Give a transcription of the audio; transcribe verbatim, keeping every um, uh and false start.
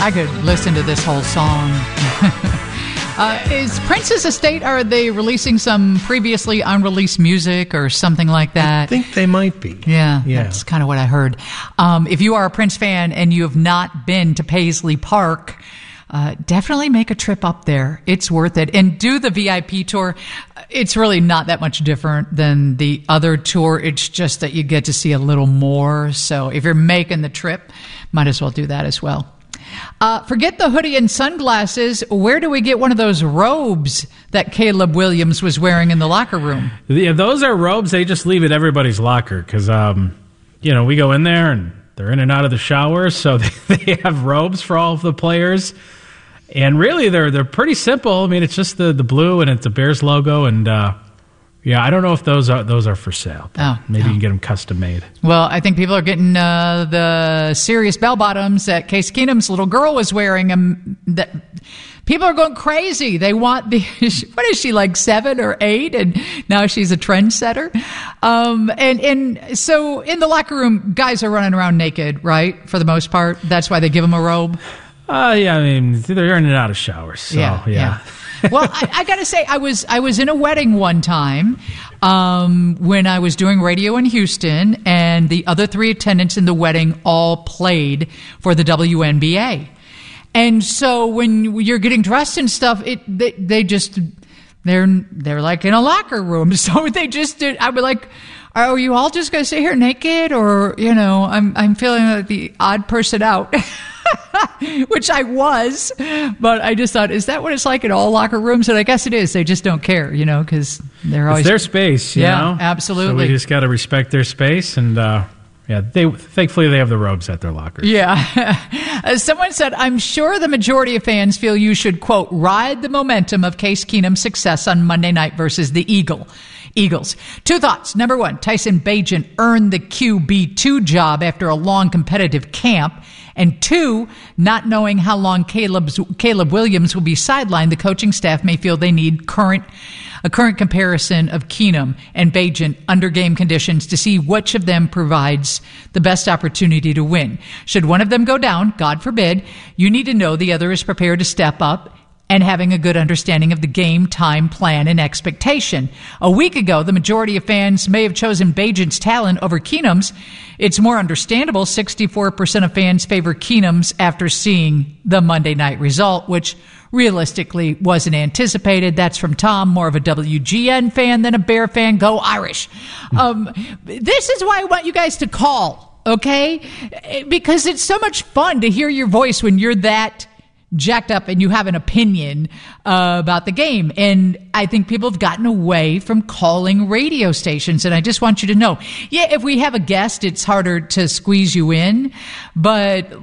I could listen to this whole song. uh, is Prince's estate, are they releasing some previously unreleased music or something like that? I think they might be. Yeah, yeah. That's kind of what I heard. Um, if you are a Prince fan and you have not been to Paisley Park, Uh, definitely make a trip up there. It's worth it. And do the V I P tour. It's really not that much different than the other tour. It's just that you get to see a little more. So if you're making the trip, might as well do that as well. Uh, forget the hoodie and sunglasses. Where do we get one of those robes that Caleb Williams was wearing in the locker room? Yeah, those are robes. They just leave at everybody's locker because, um, you know, we go in there and they're in and out of the shower. So they, they have robes for all of the players. And really, they're they're pretty simple. I mean, it's just the, the blue and it's a Bears logo. And, uh, yeah, I don't know if those are those are for sale. Oh, maybe no. you can get them custom made. Well, I think people are getting uh, the serious bell bottoms that Case Keenum's little girl was wearing. Um, that people are going crazy. They want the, what is she, like seven or eight? And now she's a trendsetter. Um, and, and so in the locker room, guys are running around naked, right? For the most part. That's why they give them a robe. Uh, yeah, I mean, they're in and out of showers. So, yeah. yeah. yeah. Well, I, I got to say, I was I was in a wedding one time um, when I was doing radio in Houston, and the other three attendants in the wedding all played for the W N B A. And so when you're getting dressed and stuff, it they, they just they're they're like in a locker room. So they just did. I was like, are you all just going to sit here naked, or you know, I'm I'm feeling like the odd person out. Which I was, but I just thought, is that what it's like in all locker rooms? And I guess it is. They just don't care, you know, because they're always... It's their space, you yeah, know? absolutely. So we just got to respect their space, and uh, yeah, they thankfully they have the robes at their lockers. Yeah. As someone said, I'm sure the majority of fans feel you should, quote, ride the momentum of Case Keenum's success on Monday night versus the Eagle. Eagles. Two thoughts. Number one, Tyson Bagent earned the Q B two job after a long competitive camp. And two, not knowing how long Caleb's, Caleb Williams will be sidelined, the coaching staff may feel they need current a current comparison of Keenum and Bagent under game conditions to see which of them provides the best opportunity to win. Should one of them go down, God forbid, you need to know the other is prepared to step up and having a good understanding of the game, time, plan, and expectation. A week ago, the majority of fans may have chosen Bagent's talent over Keenum's. It's more understandable. sixty-four percent of fans favor Keenum's after seeing the Monday night result, which realistically wasn't anticipated. That's from Tom, more of a W G N fan than a Bear fan. Go Irish. Um, this is why I want you guys to call, okay? Because it's so much fun to hear your voice when you're that jacked up and you have an opinion uh, about the game. And I think people have gotten away from calling radio stations. And I just want you to know, yeah, if we have a guest, it's harder to squeeze you in. But